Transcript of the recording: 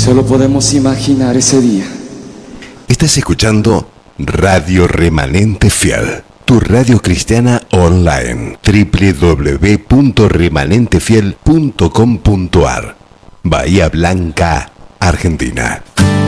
Solo podemos imaginar ese día. Estás escuchando Radio Remanente Fiel, tu radio cristiana online. www.remanentefiel.com.ar, Bahía Blanca, Argentina.